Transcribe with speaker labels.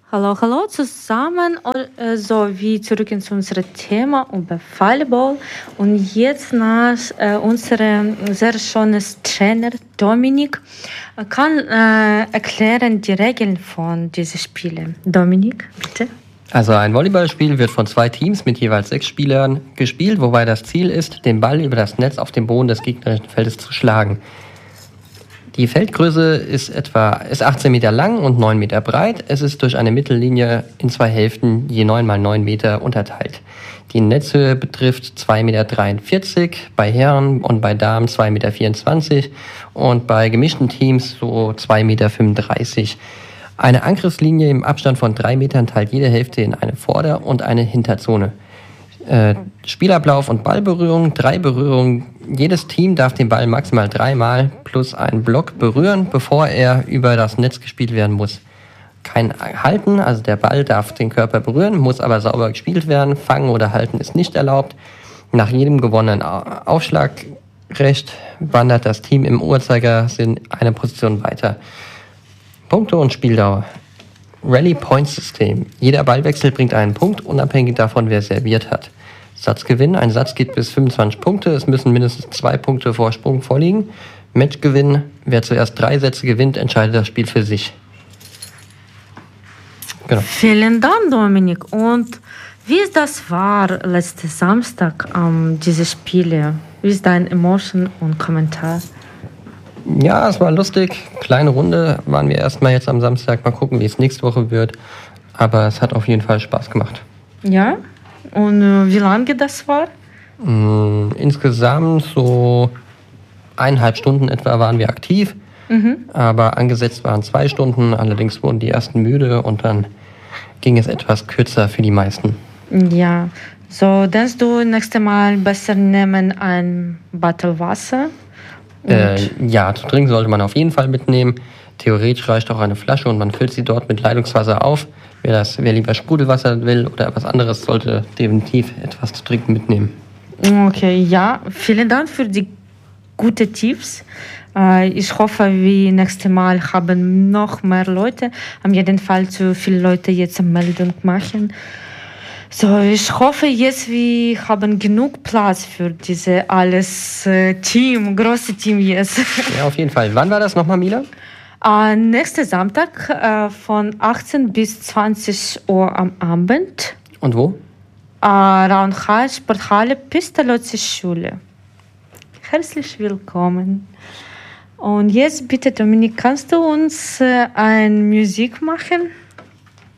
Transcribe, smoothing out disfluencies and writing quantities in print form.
Speaker 1: Hallo, hallo zusammen. Wie zurück zu unserem Thema über Volleyball. Und jetzt nach unserem sehr schönen Trainer Dominik kann erklären die Regeln von diesen Spielen. Dominik, bitte.
Speaker 2: Also ein Volleyballspiel wird von 2 Teams mit jeweils 6 Spielern gespielt, wobei das Ziel ist, den Ball über das Netz auf den Boden des gegnerischen Feldes zu schlagen. Die Feldgröße ist 18 Meter lang und 9 Meter breit. Es ist durch eine Mittellinie in 2 Hälften je 9 mal 9 Meter unterteilt. Die Netzhöhe betrifft 2,43 Meter bei Herren und bei Damen 2,24 Meter und bei gemischten Teams so 2,35 Meter. Eine Angriffslinie im Abstand von 3 Metern teilt jede Hälfte in eine Vorder- und eine Hinterzone. Spielablauf und Ballberührung, 3 Berührungen. Jedes Team darf den Ball maximal 3 Mal plus einen Block berühren, bevor er über das Netz gespielt werden muss. Kein Halten, also der Ball darf den Körper berühren, muss aber sauber gespielt werden. Fangen oder Halten ist nicht erlaubt. Nach jedem gewonnenen Aufschlagrecht wandert das Team im Uhrzeigersinn eine Position weiter. Punkte und Spieldauer. Rally-Point-System. Jeder Ballwechsel bringt einen Punkt, unabhängig davon, wer serviert hat. Satzgewinn. Ein Satz geht bis 25 Punkte. Es müssen mindestens 2 Punkte Vorsprung vorliegen. Matchgewinn. Wer zuerst 3 Sätze gewinnt, entscheidet das Spiel für sich.
Speaker 1: Genau. Vielen Dank, Dominik. Und wie ist das war letzten Samstag diese Spiele? Wie ist dein Emotion und Kommentar?
Speaker 2: Ja, es war lustig. Kleine Runde waren wir erstmal jetzt am Samstag. Mal gucken, wie es nächste Woche wird. Aber es hat auf jeden Fall Spaß gemacht.
Speaker 1: Ja? Und wie lange das war?
Speaker 2: Insgesamt so 1,5 Stunden etwa waren wir aktiv. Aber angesetzt waren 2 Stunden. Allerdings wurden die ersten müde und dann ging es etwas kürzer für die meisten.
Speaker 1: Ja. So, denkst du nächstes Mal besser nehmen ein Bottle Wasser?
Speaker 2: Ja, zu trinken sollte man auf jeden Fall mitnehmen. Theoretisch reicht auch eine Flasche und man füllt sie dort mit Leitungswasser auf. Wer lieber Sprudelwasser will oder etwas anderes, sollte definitiv etwas zu trinken mitnehmen.
Speaker 1: Okay, ja. Vielen Dank für die guten Tipps. Ich hoffe, wir nächstes Mal haben noch mehr Leute. Am jeden Fall zu viele Leute jetzt eine Meldung machen. So, ich hoffe jetzt, wir haben genug Platz für diese große Team jetzt.
Speaker 2: Ja, auf jeden Fall. Wann war das nochmal, Mila?
Speaker 1: Nächsten Samstag von 18 bis 20 Uhr am Abend.
Speaker 2: Und wo?
Speaker 1: Raunhal, Sporthalle, Pestalozzi-Schule. Herzlich willkommen. Und jetzt bitte, Dominik, kannst du uns eine Musik machen?